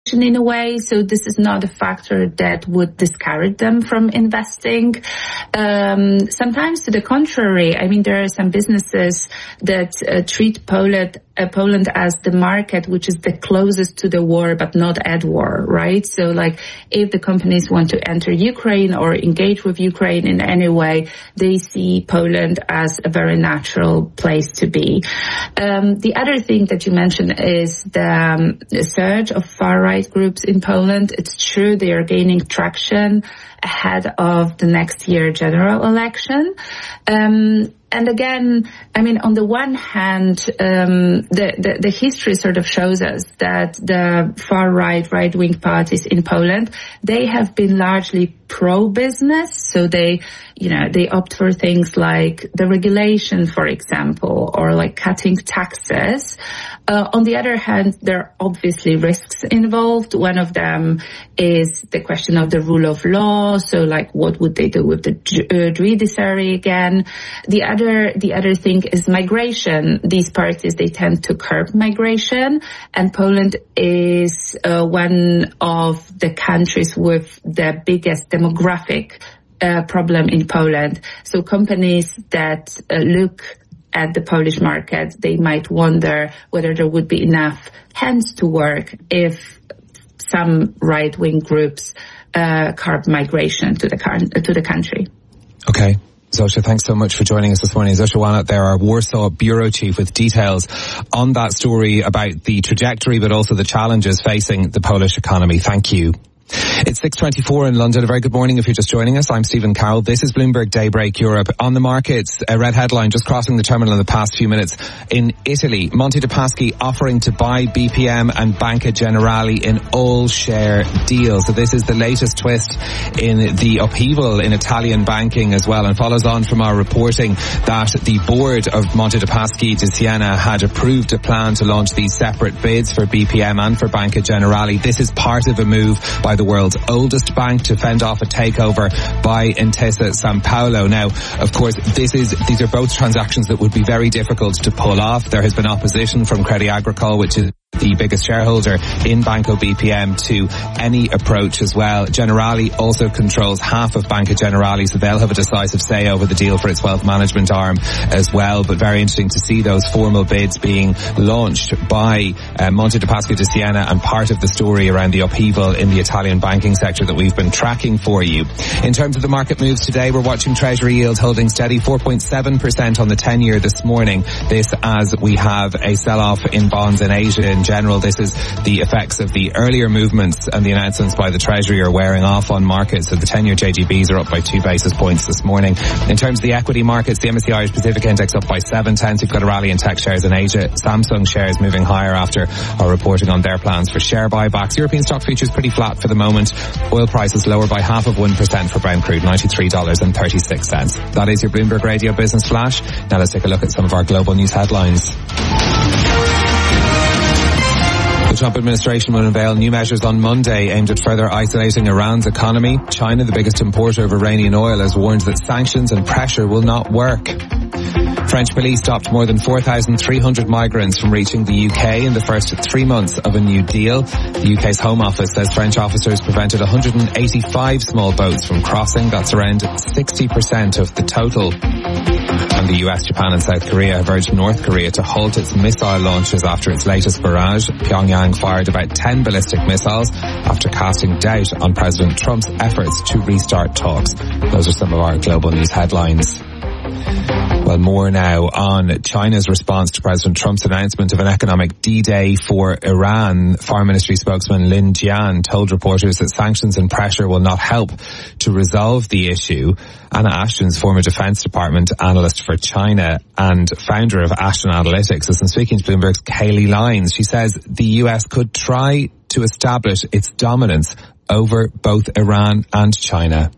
in a way, so this is not a factor that would discourage them from investing. Sometimes to the contrary, I mean, there are some businesses that treat Poland as the market which is the closest to the war but not at war, right? So like if the companies want to enter Ukraine or engage with Ukraine in any way, they see Poland as a very natural place to be. The other thing that you mentioned is the surge of far-right groups in Poland. It's true they are gaining traction ahead of the next year general election. And again, I mean, on the one hand, the history sort of shows us that the right-wing parties in Poland, they have been largely pro-business. So they opt for things like the regulation, for example, or like cutting taxes. On the other hand, there are obviously risks involved. One of them is the question of the rule of law. So like what would they do with the judiciary again? The other thing is migration. These parties, they tend to curb migration, and Poland is one of the countries with the biggest demographic problem in Poland. So companies that look at the Polish market, they might wonder whether there would be enough hands to work if some right-wing groups curb migration to the country. Okay. Zosha, thanks so much for joining us this morning. Zosha Wanat there, our Warsaw Bureau Chief, with details on that story about the trajectory but also the challenges facing the Polish economy. Thank you. It's 6:24 in London. A very good morning if you're just joining us. I'm Stephen Cowell. This is Bloomberg Daybreak Europe. On the markets, a red headline just crossing the terminal in the past few minutes. In Italy, Monte dei Paschi offering to buy BPM and Banca Generali in all-share deal. So this is the latest twist in the upheaval in Italian banking as well, and follows on from our reporting that the board of Monte dei Paschi di Siena had approved a plan to launch these separate bids for BPM and for Banca Generali. This is part of a move by the world's oldest bank to fend off a takeover by Intesa Sanpaolo. Now, of course, these are both transactions that would be very difficult to pull off. There has been opposition from Crédit Agricole, which is the biggest shareholder in Banco BPM, to any approach as well. Generali also controls half of Banca Generali, so they'll have a decisive say over the deal for its wealth management arm as well. But very interesting to see those formal bids being launched by Monte dei Paschi di Siena, and part of the story around the upheaval in the Italian banking sector that we've been tracking for you. In terms of the market moves today, we're watching Treasury yields holding steady, 4.7% on the 10-year this morning. This as we have a sell-off in bonds in Asia in general. This is the effects of the earlier movements and the announcements by the Treasury are wearing off on markets. So the 10-year JGBs are up by 2 basis points this morning. In terms of the equity markets, the MSCI Irish Pacific Index up by 7/10. We've got a rally in tech shares in Asia. Samsung shares moving higher after our reporting on their plans for share buybacks. European stock futures pretty flat for the moment. Oil prices lower by 0.5% for Brent crude, $93.36. That is your Bloomberg Radio Business Flash. Now let's take a look at some of our global news headlines. The Trump administration will unveil new measures on Monday aimed at further isolating Iran's economy. China, the biggest importer of Iranian oil, has warned that sanctions and pressure will not work. French police stopped more than 4,300 migrants from reaching the UK in the first 3 months of a new deal. The UK's Home Office says French officers prevented 185 small boats from crossing. That's around 60% of the total. And the US, Japan and South Korea have urged North Korea to halt its missile launches after its latest barrage. Pyongyang fired about 10 ballistic missiles after casting doubt on President Trump's efforts to restart talks. Those are some of our global news headlines. Well, more now on China's response to President Trump's announcement of an economic D-Day for Iran. Foreign Ministry spokesman Lin Jian told reporters that sanctions and pressure will not help to resolve the issue. Anna Ashton's former Defense Department analyst for China and founder of Ashton Analytics has been speaking to Bloomberg's Kayleigh Lyons. She says the US could try to establish its dominance over both Iran and China.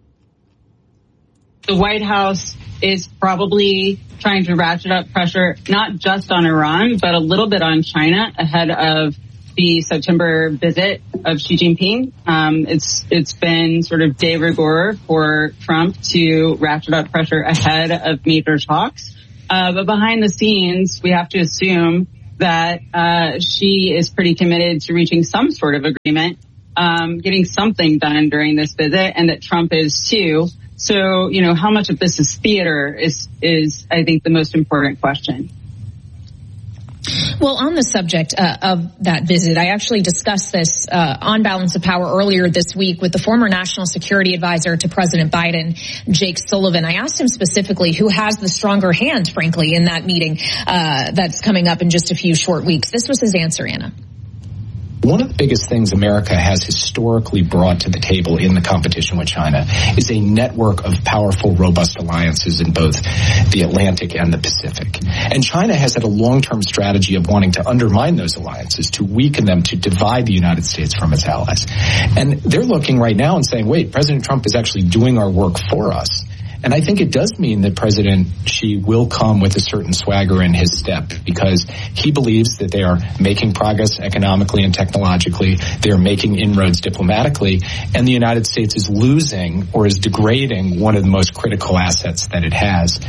The White House is probably trying to ratchet up pressure, not just on Iran, but a little bit on China ahead of the September visit of Xi Jinping. It's been sort of de rigueur for Trump to ratchet up pressure ahead of major talks. But behind the scenes, we have to assume that she is pretty committed to reaching some sort of agreement, getting something done during this visit, and that Trump is too. So, how much of this is theater is I think, the most important question. Well, on the subject of that visit, I actually discussed this on Balance of Power earlier this week with the former National Security Advisor to President Biden, Jake Sullivan. I asked him specifically who has the stronger hand, frankly, in that meeting that's coming up in just a few short weeks. This was his answer, Anna. One of the biggest things America has historically brought to the table in the competition with China is a network of powerful, robust alliances in both the Atlantic and the Pacific. And China has had a long-term strategy of wanting to undermine those alliances, to weaken them, to divide the United States from its allies. And they're looking right now and saying, wait, President Trump is actually doing our work for us. And I think it does mean that President Xi will come with a certain swagger in his step, because he believes that they are making progress economically and technologically. They're making inroads diplomatically, and the United States is losing or is degrading one of the most critical assets that it has.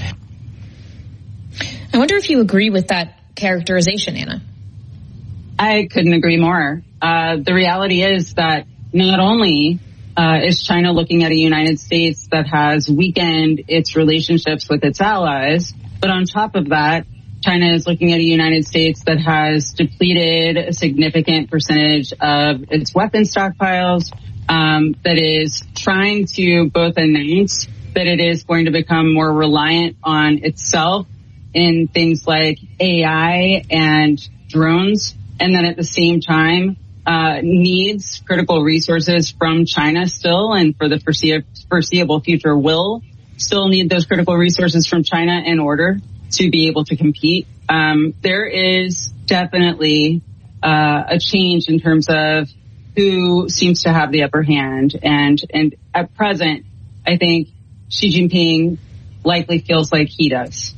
I wonder if you agree with that characterization, Anna. I couldn't agree more. The reality is that not only is China looking at a United States that has weakened its relationships with its allies, but on top of that, China is looking at a United States that has depleted a significant percentage of its weapon stockpiles, that is trying to both announce that it is going to become more reliant on itself in things like AI and drones, and then at the same time needs critical resources from China still, and for the foreseeable future will still need those critical resources from China in order to be able to compete. There is definitely a change in terms of who seems to have the upper hand, and at present, I think Xi Jinping likely feels like he does.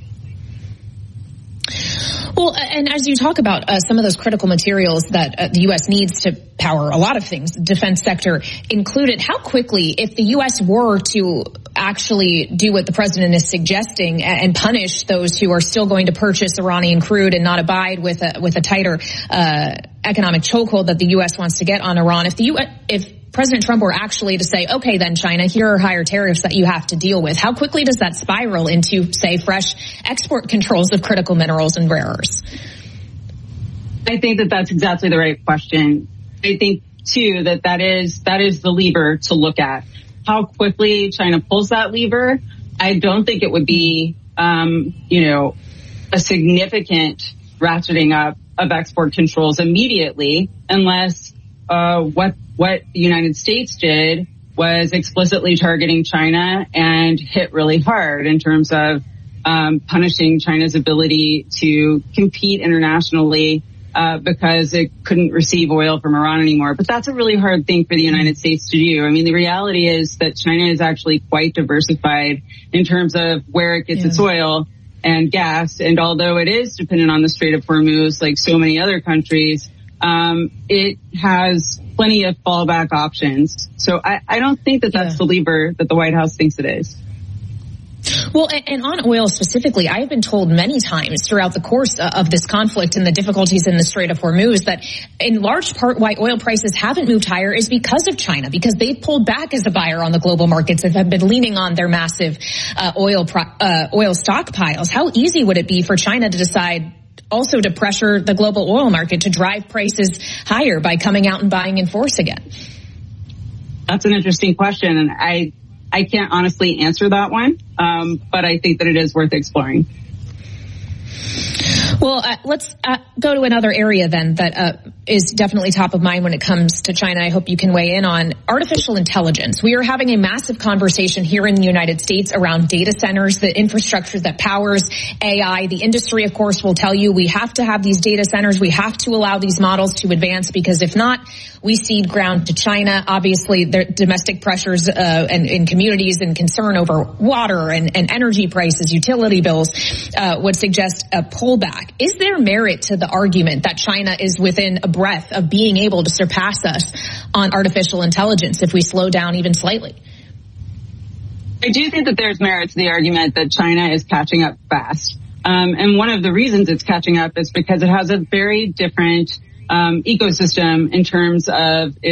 Well, and as you talk about some of those critical materials that the U.S. needs to power a lot of things, the defense sector included, how quickly, if the U.S. were to actually do what the president is suggesting and punish those who are still going to purchase Iranian crude and not abide with a tighter economic chokehold that the U.S. wants to get on Iran, if President Trump were actually to say, okay, then China, here are higher tariffs that you have to deal with, how quickly does that spiral into, say, fresh export controls of critical minerals and rare earths? I think that that's exactly the right question. I think, too, that is the lever to look at. How quickly China pulls that lever, I don't think it would be, a significant ratcheting up of export controls immediately, unless what the United States did was explicitly targeting China and hit really hard in terms of punishing China's ability to compete internationally because it couldn't receive oil from Iran anymore. But that's a really hard thing for the United States to do. I mean, the reality is that China is actually quite diversified in terms of where it gets its oil and gas. And although it is dependent on the Strait of Hormuz, like so many other countries, it has plenty of fallback options. So I don't think that that's the lever that the White House thinks it is. Well, and on oil specifically, I have been told many times throughout the course of this conflict and the difficulties in the Strait of Hormuz that in large part why oil prices haven't moved higher is because of China, because they've pulled back as a buyer on the global markets and have been leaning on their massive oil stockpiles. How easy would it be for China to decide also to pressure the global oil market to drive prices higher by coming out and buying in force again? That's an interesting question, and I can't honestly answer that one, but I think that it is worth exploring. Well, let's go to another area then that is definitely top of mind when it comes to China. I hope you can weigh in on artificial intelligence. We are having a massive conversation here in the United States around data centers, the infrastructure that powers AI. The industry, of course, will tell you we have to have these data centers. We have to allow these models to advance, because if not, we cede ground to China. Obviously, the domestic pressures and in communities and concern over water and energy prices, utility bills would suggest a pullback. Is there merit to the argument that China is within a breath of being able to surpass us on artificial intelligence if we slow down even slightly? I do think that there's merit to the argument that China is catching up fast. And one of the reasons it's catching up is because it has a very different ecosystem in terms of